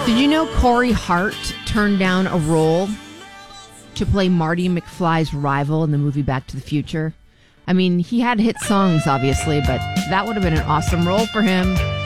Did you know Corey Hart turned down a role to play Marty McFly's rival in the movie Back to the Future? I mean, he had hit songs, obviously, but that would have been an awesome role for him.